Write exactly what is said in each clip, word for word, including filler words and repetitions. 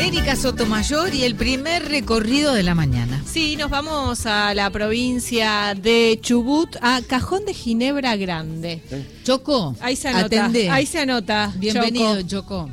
Erika Sotomayor y el primer recorrido de la mañana. Sí, nos vamos a la provincia de Chubut, a Cajón de Ginebra Grande. Choco, ahí se anota. Atendé. Ahí se anota. Bienvenido, Choco.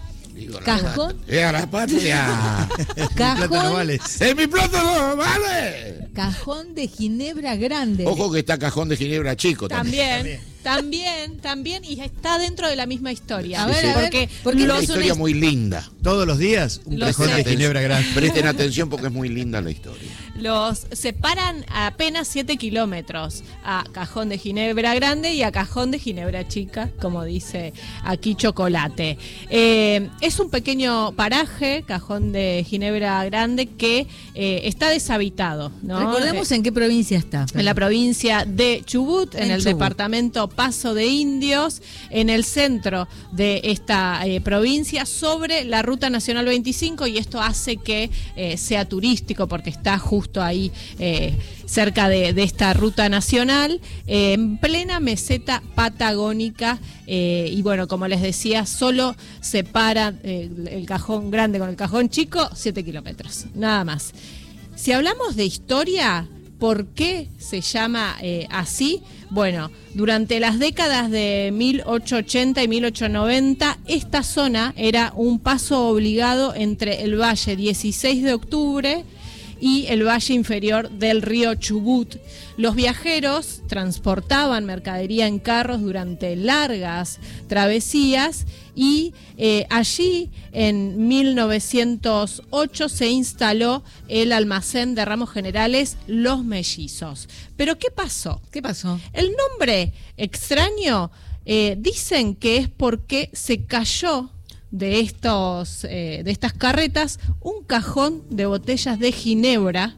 Cajón. ¡Eh, a la patria! Cajón. ¡En mi plato no vale! Cajón de Ginebra Grande. Ojo que está Cajón de Ginebra Chico también. También. También, también, y está dentro de la misma historia. A ver, sí. a ver, porque, porque Es los una historia muy linda. Todos los días un Lo cajón sé. de Ginebra Grande. Presten atención porque es muy linda la historia. Los separan a apenas siete kilómetros a Cajón de Ginebra Grande y a Cajón de Ginebra Chica, como dice aquí Chocolate. Eh, es un pequeño paraje, Cajón de Ginebra Grande, que eh, está deshabitado, ¿no? Recordemos Eh, en qué provincia está. En la provincia de Chubut, en, En el Chubut. departamento Paso de Indios, en el centro de esta eh, provincia, sobre la Ruta Nacional veinticinco, y esto hace que eh, sea turístico porque está justo ahí eh, cerca de, de esta ruta nacional, eh, en plena meseta patagónica, eh, y bueno, como les decía, solo separa eh, el Cajón Grande con el Cajón Chico siete kilómetros, nada más. Si hablamos de historia, ¿por qué se llama eh, así? Bueno, durante las décadas de mil ochocientos ochenta y mil ochocientos noventa, esta zona era un paso obligado entre el Valle dieciséis de octubre y el valle inferior del río Chubut. Los viajeros transportaban mercadería en carros durante largas travesías y eh, allí en mil novecientos ocho se instaló el almacén de ramos generales Los Mellizos. ¿Pero qué pasó? ¿Qué pasó? El nombre extraño eh, dicen que es porque se cayó de estos eh, de estas carretas un cajón de botellas de ginebra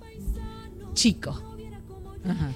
chico. Ajá.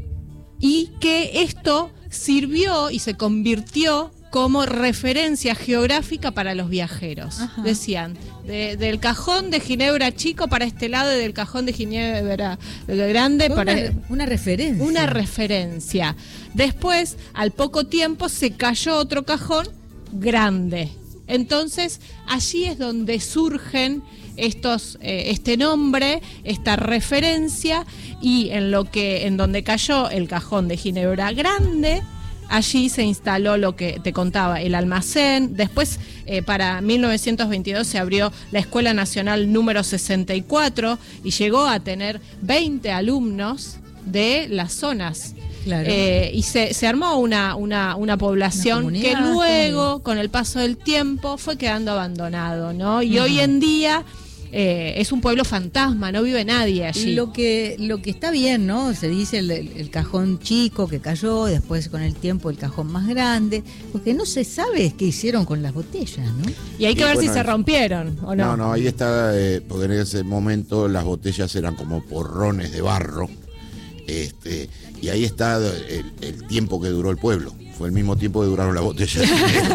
Y que esto sirvió y se convirtió como referencia geográfica para los viajeros. Ajá. Decían, de, del cajón de Ginebra chico para este lado y del cajón de Ginebra grande Fue para... una, una referencia. Una referencia. Después, al poco tiempo, se cayó otro cajón grande. Entonces, allí es donde surgen estos, eh, este nombre, esta referencia, y en lo que, en donde cayó el cajón de Ginebra Grande, allí se instaló lo que te contaba, el almacén. Después, eh, para mil novecientos veintidós se abrió la Escuela Nacional número sesenta y cuatro y llegó a tener veinte alumnos de las zonas. Claro. Eh, y se, se armó una, una, una población Una que comunidad, luego, sí. con el paso del tiempo, fue quedando abandonado, ¿no? Y Ujú. hoy en día eh, es un pueblo fantasma, no vive nadie allí. Lo que, lo que está bien, ¿no? Se dice el, el cajón chico que cayó, después con el tiempo el cajón más grande, porque no se sabe qué hicieron con las botellas, ¿no? Y hay que Y ver bueno, si se rompieron o no. No, no, ahí está, eh, porque en ese momento las botellas eran como porrones de barro. Este, y ahí está el, el tiempo que duró el pueblo. Fue el mismo tiempo que duraron las botellas.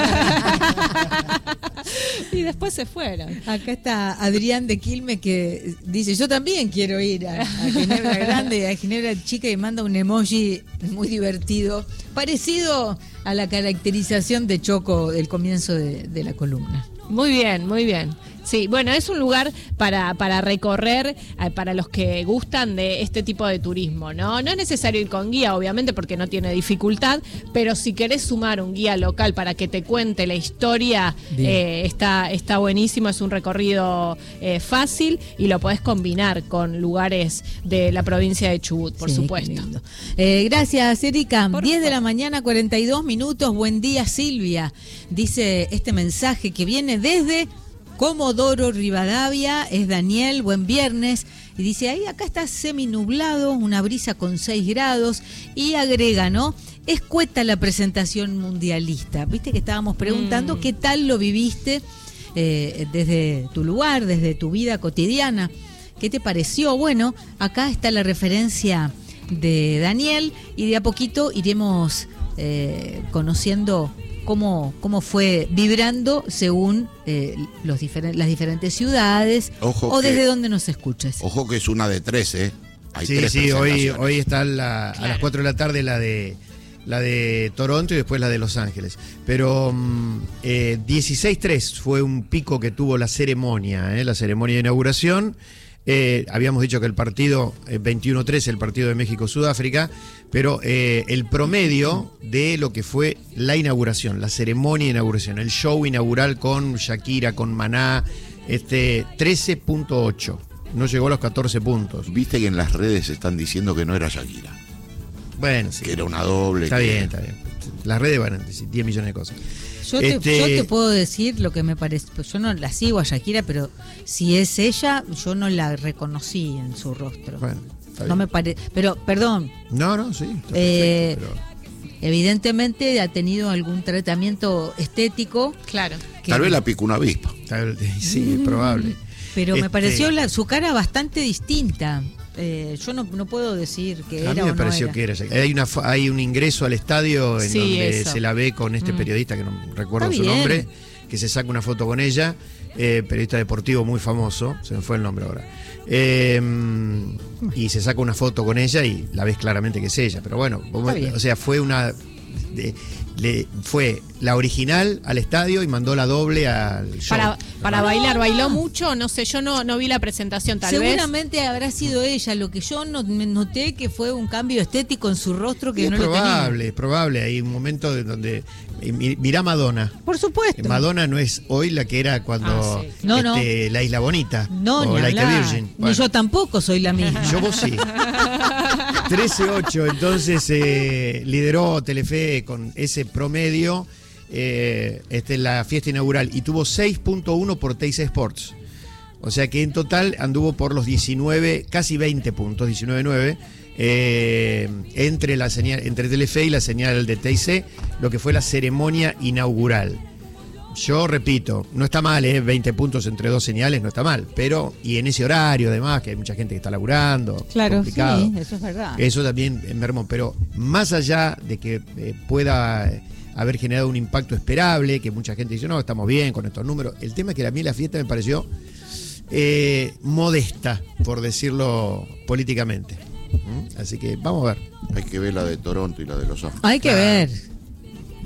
Y después se fueron. Acá está Adrián de Quilmes que dice, yo también quiero ir a, a Ginebra Grande y a Ginebra Chica, y manda un emoji muy divertido, parecido a la caracterización de Choco del comienzo de, de la columna. Muy bien, muy bien. Sí, bueno, es un lugar para, para recorrer, eh, para los que gustan de este tipo de turismo, ¿no? No es necesario ir con guía, obviamente, porque no tiene dificultad, pero si querés sumar un guía local para que te cuente la historia, eh, está, está buenísimo, es un recorrido eh, fácil y lo podés combinar con lugares de la provincia de Chubut, por Sí, supuesto. qué lindo. Eh, gracias, Erika. Por diez de favor. la mañana, cuarenta y dos minutos. Buen día, Silvia. Dice este mensaje que viene desde Comodoro Rivadavia, es Daniel, buen viernes, y dice, ahí acá está seminublado, una brisa con seis grados, y agrega, ¿no? Escueta la presentación mundialista. Viste que estábamos preguntando Mm. qué tal lo viviste eh, desde tu lugar, desde tu vida cotidiana. ¿Qué te pareció? Bueno, acá está la referencia de Daniel, y de a poquito iremos eh, conociendo Cómo, cómo fue vibrando según eh, los diferen- las diferentes ciudades. Ojo o que- desde donde nos escuches. Ojo que es una de tres, ¿eh? Hay Sí, tres sí, hoy, presentaciones. hoy está la, a Claro. las cuatro de la tarde la de la de Toronto y después la de Los Ángeles. Pero um, eh, dieciséis tres fue un pico que tuvo la ceremonia, ¿eh? la ceremonia de inauguración. Eh, habíamos dicho que el partido eh, veintiuno tres, el partido de México-Sudáfrica, pero eh, el promedio de lo que fue la inauguración, la ceremonia de inauguración, el show inaugural con Shakira, con Maná, este, trece punto ocho. No llegó a los catorce puntos. Viste que en las redes están diciendo que no era Shakira. Bueno, sí. Que era una doble. Está que... bien, está bien. Las redes van a decir diez millones de cosas. Yo te, Este- yo te puedo decir lo que me parece. Pues yo no la sigo a Shakira, pero si es ella, yo no la reconocí en su rostro. Bueno, está No bien. me parece. Pero, perdón, No, no, sí. Está Eh, perfecto, evidentemente ha tenido algún tratamiento estético. Claro. que- Tal vez la pica una avispa. pero está- sí, es probable. Pero me Este- pareció la- su cara bastante distinta. Eh, yo no, no puedo decir que A era mí o me no pareció era. que era Shakira. Hay, una, fo- hay un ingreso al estadio en Sí, donde eso. se la ve con este Mm. periodista, que no recuerdo Está su bien. nombre, que se saca una foto con ella, eh, periodista deportivo muy famoso, se me fue el nombre ahora. Eh, y se saca una foto con ella y la ves claramente que es ella. Pero bueno, vos- bien. o sea, fue una... de- le, fue la original al estadio y mandó la doble al show. Para, para bailar, ¿bailó mucho? No sé, yo no, no vi la presentación, tal vez. Seguramente habrá sido ella. Lo que yo no, me noté que fue un cambio estético en su rostro que Y es no lo probable, tenía. es probable. Hay un momento de donde... eh, mi- Mirá Madonna. Por supuesto. Madonna no es hoy la que era cuando Ah, sí. No, no. este, la Isla Bonita No, o ni Like a hablar. Virgin. Ni Bueno, yo tampoco soy la misma. yo vos sí. trece ocho, entonces eh, lideró Telefe con ese promedio eh, este, en la fiesta inaugural y tuvo seis punto uno por Teis Sports. O sea que en total anduvo por los diecinueve, casi veinte puntos, diecinueve nueve. Eh, entre la señal, entre Telefe y la señal de T I C, lo que fue la ceremonia inaugural. Yo repito, no está mal, ¿eh? veinte puntos entre dos señales, no está mal, pero, y en ese horario además, que hay mucha gente que está laburando, Claro, complicado. sí, eso es verdad. Eso también eh, mermó, pero más allá de que eh, pueda eh, haber generado un impacto esperable, que mucha gente dice, no, estamos bien con estos números, el tema es que a mí la fiesta me pareció eh, modesta, por decirlo políticamente. ¿Mm? Así que vamos a ver. Hay que ver la de Toronto y la de Los Ángeles. Hay que Claro. ver.